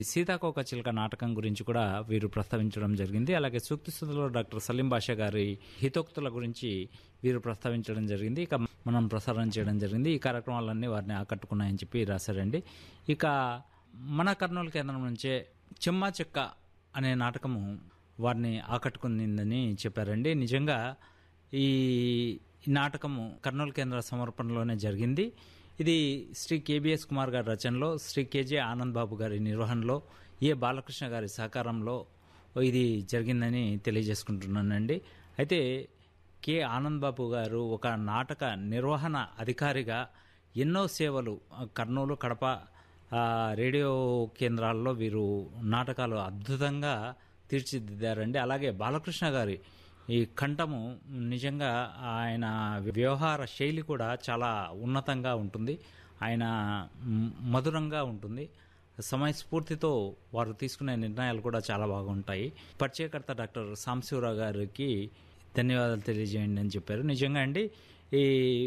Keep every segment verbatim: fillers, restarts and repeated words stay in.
సీతాకోక చిలుక నాటకం గురించి కూడా వీరు ప్రస్తావించడం జరిగింది. అలాగే సూక్తి సుధలో డాక్టర్ సలీం బాషా గారి హితోక్తుల గురించి వీరు ప్రస్తావించడం జరిగింది. ఇక మనం ప్రసారం చేయడం జరిగింది. ఈ కార్యక్రమాలన్నీ వారిని ఆకట్టుకున్నాయని చెప్పి రాశారండి. ఇక మన కర్నూలు కేంద్రం నుంచే చెమ్మా చెక్క అనే నాటకము వారిని ఆకట్టుకుందని చెప్పారండి. నిజంగా ఈ నాటకము కర్నూలు కేంద్ర సమర్పణలోనే జరిగింది. ఇది శ్రీ కేబిఎస్ కుమార్ గారి రచనలో, శ్రీ కేజే ఆనంద్ బాబు గారి నిర్వహణలో, ఏ బాలకృష్ణ గారి సహకారంలో ఇది జరిగిందని తెలియజేసుకుంటున్నానండి. అయితే కె ఆనంద్ బాబు గారు ఒక నాటక నిర్వహణ అధికారిగా ఎన్నో సేవలు కర్నూలు, కడప రేడియో కేంద్రాల్లో వీరు నాటకాలు అద్భుతంగా తీర్చిదిద్దారండి. అలాగే బాలకృష్ణ గారి ఈ కంఠము నిజంగా ఆయన వ్యవహార శైలి కూడా చాలా ఉన్నతంగా ఉంటుంది. ఆయన మధురంగా ఉంటుంది. సమయస్ఫూర్తితో వారు తీసుకునే నిర్ణయాలు కూడా చాలా బాగుంటాయి. పరిచయకర్త డాక్టర్ సాంబశివరావు గారికి ధన్యవాదాలు తెలియజేయండి అని చెప్పారు. నిజంగా అండి, ఈ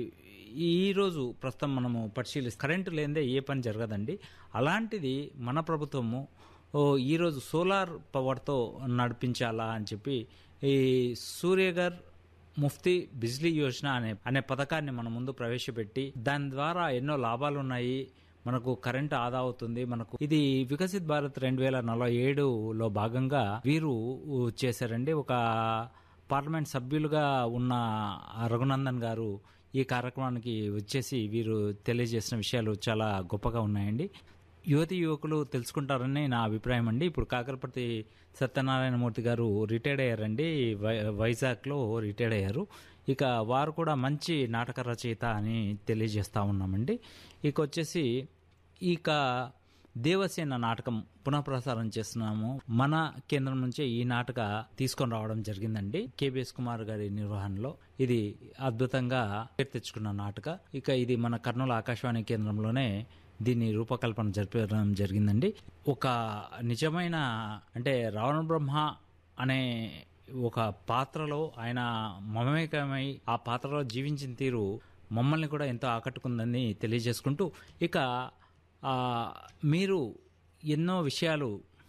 ఈరోజు ప్రస్తుతం మనము పరిశీలిస్తే కరెంటు లేనిదే ఏ పని జరగదండి. అలాంటిది మన ప్రభుత్వము ఈరోజు సోలార్ పవర్తో నడిపించాలా అని చెప్పి ఈ సూర్యగర్ ముఫ్తీ బిజ్లీ యోజన అనే అనే పథకాన్ని మన ముందు ప్రవేశపెట్టి దాని ద్వారా ఎన్నో లాభాలు ఉన్నాయి. మనకు కరెంటు ఆదా అవుతుంది. మనకు ఇది వికసిత్ భారత్ రెండు వేల నలభై ఏడులో భాగంగా వీరు చేశారండి. ఒక పార్లమెంట్ సభ్యులుగా ఉన్న రఘునందన్ గారు ఈ కార్యక్రమానికి వచ్చేసి వీరు తెలియజేసిన విషయాలు చాలా గొప్పగా ఉన్నాయండి. యువతి యువకులు తెలుసుకుంటారని నా అభిప్రాయం అండి. ఇప్పుడు కాకరపర్తి సత్యనారాయణమూర్తి గారు రిటైర్డ్ అయ్యారండి. వై వైజాగ్లో రిటైర్డ్ అయ్యారు. ఇక వారు కూడా మంచి నాటక రచయిత అని తెలియజేస్తూ ఉన్నామండి. ఇక వచ్చేసి ఇక దేవసేన నాటకం పునఃప్రసారం చేస్తున్నాము. మన కేంద్రం నుంచే ఈ నాటక తీసుకొని రావడం జరిగిందండి. కేబిఎస్ కుమార్ గారి నిర్వహణలో ఇది అద్భుతంగా పేరు తెచ్చుకున్న నాటక. ఇక ఇది మన కర్నూలు ఆకాశవాణి కేంద్రంలోనే దీన్ని రూపకల్పన జరిపడం జరిగిందండి. ఒక నిజమైన అంటే రావణ బ్రహ్మ అనే ఒక పాత్రలో ఆయన మమేకమై ఆ పాత్రలో జీవించిన తీరు మమ్మల్ని కూడా ఎంతో ఆకట్టుకుందని తెలియజేసుకుంటూ, ఇక మీరు ఎన్నో విషయాలు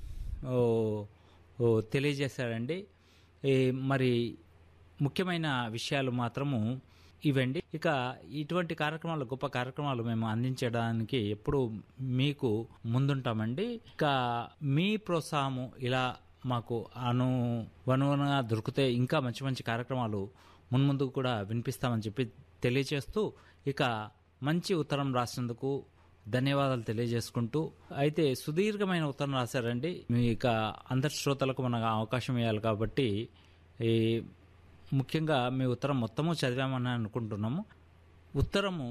తెలియజేశారండి. మరి ముఖ్యమైన విషయాలు మాత్రము ఇవండి. ఇక ఇటువంటి కార్యక్రమాలు, గొప్ప కార్యక్రమాలు మేము అందించడానికి ఎప్పుడు మీకు ముందుంటామండి. ఇక మీ ప్రోత్సాహము ఇలా మాకు అనువనుగా దొరికితే ఇంకా మంచి మంచి కార్యక్రమాలు మున్ముందు కూడా వినిపిస్తామని చెప్పి తెలియజేస్తూ, ఇక మంచి ఉత్తరం రాసినందుకు ధన్యవాదాలు తెలియజేసుకుంటూ, అయితే సుదీర్ఘమైన ఉత్తరం రాశారండి. ఇక అందరి శ్రోతలకు మనకు అవకాశం ఇవ్వాలి కాబట్టి ఈ ముఖ్యంగా మీ ఉత్తరం మొత్తము చదివామని అనుకుంటున్నాము. ఉత్తరము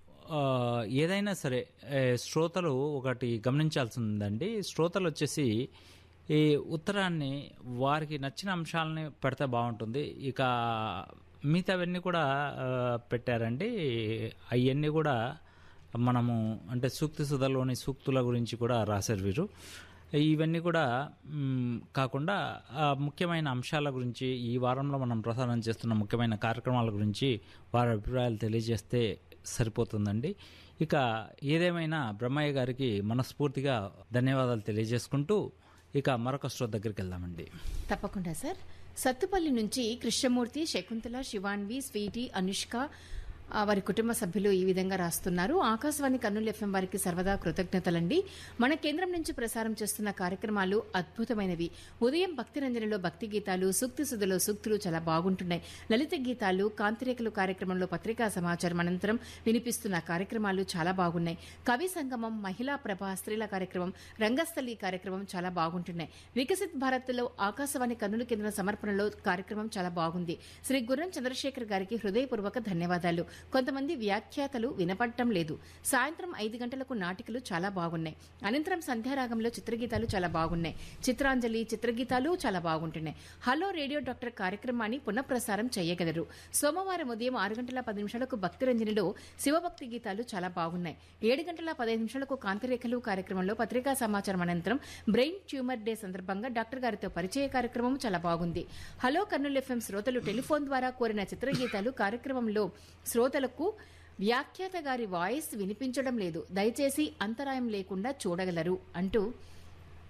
ఏదైనా సరే శ్రోతలు ఒకటి గమనించాల్సిందండి. శ్రోతలు వచ్చేసి ఈ ఉత్తరాన్ని వారికి నచ్చిన అంశాలని పెడితే బాగుంటుంది. ఇక మిగతావన్నీ కూడా పెట్టారండి. అవన్నీ కూడా మనము అంటే సూక్తి సుధలోని సూక్తుల గురించి కూడా రాశారు వీరు. ఇవన్నీ కూడా కాకుండా ముఖ్యమైన అంశాల గురించి, ఈ వారంలో మనం ప్రసారం చేస్తున్న ముఖ్యమైన కార్యక్రమాల గురించి వారి అభిప్రాయాలు తెలియజేస్తే సరిపోతుందండి. ఇక ఏదేమైనా బ్రహ్మయ్య గారికి మనస్ఫూర్తిగా ధన్యవాదాలు తెలియజేసుకుంటూ ఇక మరొక శ్రోత దగ్గరికి వెళ్దామండి. తప్పకుండా సార్. సత్తుపల్లి నుంచి కృష్ణమూర్తి, శకుంతల, శివాన్వి, స్వీటీ, అనుష్క వారి కుటుంబ సభ్యులు ఈ విధంగా రాస్తున్నారు. ఆకాశవాణి కర్నూలు ఎఫ్ఎం వారికి సర్వదా కృతజ్ఞతలండి. మన కేంద్రం నుంచి ప్రసారం చేస్తున్న కార్యక్రమాలు అద్భుతమైనవి. ఉదయం భక్తి రంజనలో భక్తి గీతాలు, సూక్తి సుధలో సూక్తులు చాలా బాగుంటున్నాయి. లలిత గీతాలు, కాంతిరేఖలు కార్యక్రమంలో పత్రికా సమాచారం అనంతరం వినిపిస్తున్న కార్యక్రమాలు చాలా బాగున్నాయి. కవి సంగమం, మహిళా ప్రభ, స్త్రీల కార్యక్రమం, రంగస్థలి కార్యక్రమం చాలా బాగుంటున్నాయి. వికసిత్ భారత్ లో ఆకాశవాణి కర్నూలు కేంద్రం సమర్పణలో కార్యక్రమం చాలా బాగుంది. శ్రీ గుర్రం చంద్రశేఖర్ గారికి హృదయపూర్వక ధన్యవాదాలు. కొంతమంది వ్యాఖ్యాతలు వినపడటం లేదు. సాయంత్రం ఐదు గంటలకు నాటికలు చాలా బాగున్నాయి. అనంతరం సంధ్యారాగంలో చిత్రగీతాలు చాలా బాగున్నాయి. చిత్రాంజలి, చిత్రగీతాలు చాలా బాగుంటున్నాయి. హలో రేడియో డాక్టర్ కార్యక్రమాన్ని పునఃప్రసారం చేయగలరు. సోమవారం ఉదయం ఆరు గంటల పది నిమిషాలకు భక్తి రంజనిలో శివభక్తి గీతాలు చాలా బాగున్నాయి. ఏడు గంటల పదహైదు నిమిషాలకు కాంతిరేఖలు కార్యక్రమంలో పత్రికా సమాచారం అనంతరం బ్రెయిన్ ట్యూమర్ డే సందర్భంగా డాక్టర్ గారితో పరిచయ కార్యక్రమం చాలా బాగుంది. హలో కర్నూలు ఎఫ్ఎం శ్రోతలు టెలిఫోన్ ద్వారా కోరిన చిత్రగీతాలు కార్యక్రమంలో శ్రోతలకు వ్యాఖ్యాత గారి వాయిస్ వినిపించడం లేదు, దయచేసి అంతరాయం లేకుండా చూడగలరు అంటూ